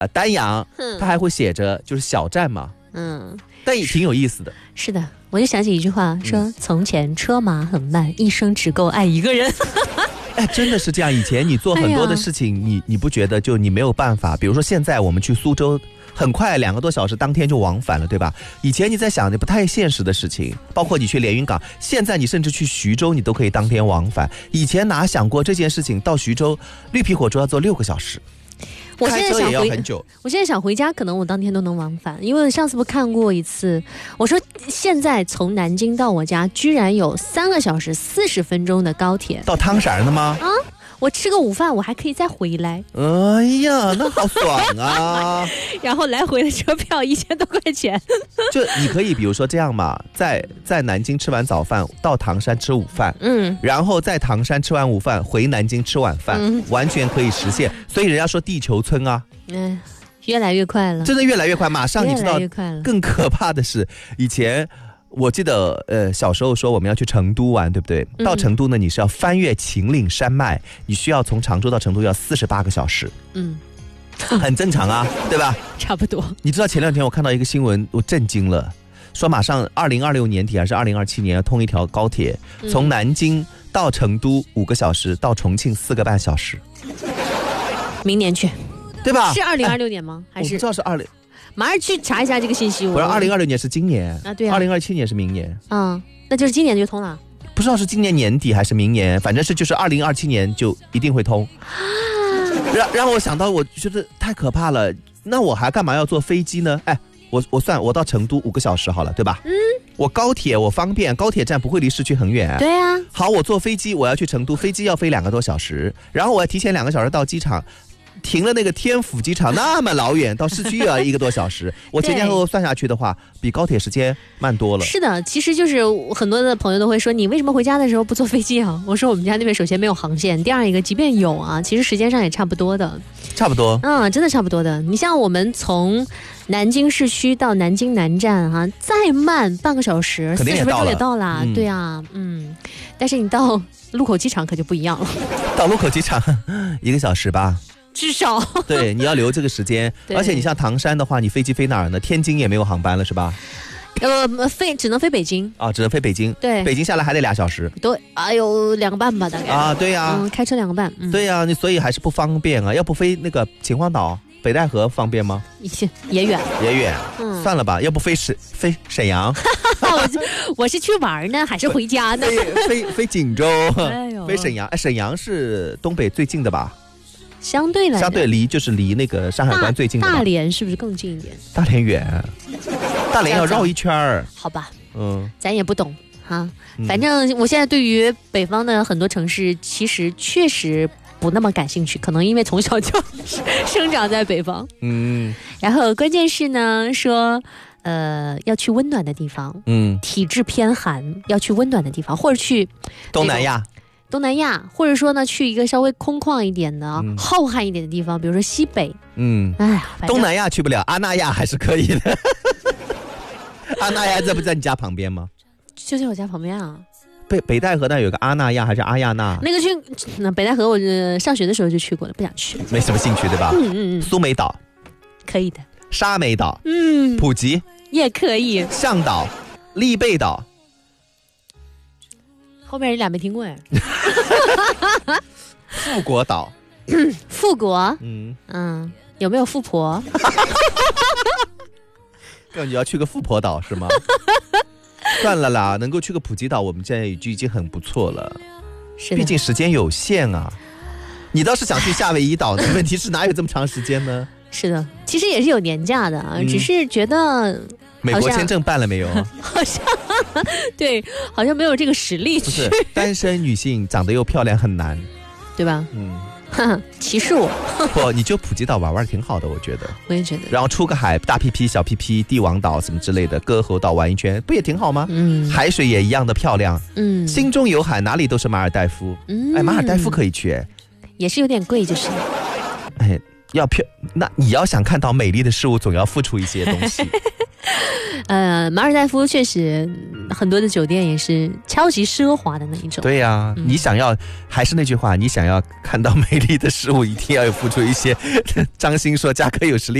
丹阳，它还会写着就是小站嘛，但也挺有意思的。 是的，我就想起一句话说，从前车马很慢，一生只够爱一个人。 哎，真的是这样。以前你做很多的事情，你不觉得就你没有办法？比如说现在我们去苏州，很快2个多小时，当天就往返了，对吧？以前你在想，你不太现实的事情，包括你去连云港，现在你甚至去徐州，你都可以当天往返。以前哪想过这件事情？到徐州绿皮火车要坐6个小时。开车也要很久。 我现在想回家，可能我当天都能往返，因为上次不看过一次。我说现在从南京到我家，居然有3个小时40分钟的高铁。 到汤闪的吗？ 我吃个午饭，我还可以再回来。 哎呀，那好爽啊！ 然后来回的车票1000多块钱。 就你可以比如说这样嘛，在南京吃完早饭，到唐山吃午饭，然后在唐山吃完午饭回南京吃晚饭，完全可以实现。所以人家说地球村啊， 越来越快了， 真的越来越快。马上你知道，更可怕的是以前。我记得小时候说我们要去成都玩，对不对？到成都呢，你是要翻越秦岭山脉，你需要从常州到成都要48个小时。很正常啊，对吧？ 差不多。 你知道前2天我看到一个新闻，我震惊了，说马上2026年底还是2027年要通一条高铁，从南京到成都5个小时，到重庆4个半小时。 明年去， 对吧？ 是2026年吗？还是我不知道是20。 马上去查一下这个信息。 不是2026年是今年啊，对啊 ，2027年是明年。 那就是今年就通了。 不知道是今年年底还是明年，反正是就是2027年就一定会通。让我想到，我觉得太可怕了。那我还干嘛要坐飞机呢？哎，我算我到成都5个小时好了，对吧？我高铁我方便，高铁站不会离市区很远。 对啊。 好，我坐飞机我要去成都，飞机要飞2个多小时，然后我要提前2个小时到机场。停了那个天府机场那么老远，到市区也要1个多小时。我前后算下去的话，比高铁时间慢多了。 是的，其实就是很多的朋友都会说，你为什么回家的时候不坐飞机啊？我说我们家那边首先没有航线，第二一个即便有啊，其实时间上也差不多的。 差不多。 真的差不多的。你像我们从南京市区到南京南站再慢半个小时，40分钟也到了。对啊，但是你到禄口机场可就不一样了。 到禄口机场1个小时吧。 至少对，你要留这个时间。而且你像唐山的话，你飞机飞哪儿呢？天津也没有航班了是吧？ 只能飞北京啊，只能飞北京。对，北京下来还得2小时。 对，2个半吧，大概啊，对呀， 开车2个半。 对呀，你所以还是不方便啊。要不飞那个秦皇岛、北戴河方便吗？ 也远， 算了吧，要不飞沈阳。 我是去玩呢，还是回家呢？ 飞锦州，飞沈阳。沈阳是东北最近的吧？相对离那个山海关最近的。 大连是不是更近一点？ 大连远，大连要绕一圈儿。 好吧，咱也不懂哈。反正我现在对于北方的很多城市，其实确实不那么感兴趣，可能因为从小就生长在北方。然后关键是呢，说要去温暖的地方，体质偏寒，要去温暖的地方，或者去东南亚， 或者说呢，去一个稍微空旷一点的、浩瀚一点的地方，比如说西北。 东南亚去不了，阿那亚还是可以的。阿那亚这不在你家旁边吗？ 就在我家旁边啊。 北戴河那有个阿那亚还是阿亚那？ 那北戴河我上学的时候就去过了，不想去， 没什么兴趣，对吧？苏梅岛可以的， 沙梅岛，普吉也可以， 向导、丽贝岛。 后面这俩没听过哎。 富国岛， 富国，有没有富婆？ 感觉要去个富婆岛是吗？算了啦，能够去个普吉岛，我们现在就已经很不错了。毕竟时间有限啊。你倒是想去夏威夷岛，问题是哪有这么长时间呢？ 是的，其实也是有年假的啊，只是觉得。 美国签证办了没有？ 好像对，好像没有这个实力去。 不是单身女性长得又漂亮很难， 对吧？歧视我。 不，你就普吉岛玩玩挺好的，我觉得。 我也觉得。 然后出个海，大屁屁、小屁屁、帝王岛什么之类的，歌喉岛玩一圈，不也挺好吗？海水也一样的漂亮。心中有海，哪里都是马尔代夫。马尔代夫可以去， 也是有点贵，就是。 那你要想看到美丽的事物，总要付出一些东西。 马尔代夫确实很多的酒店也是超级奢华的那一种。 对呀，你想要还是那句话，你想要看到美丽的事物，一定要有付出一些。张欣说：“嘉哥有实力。”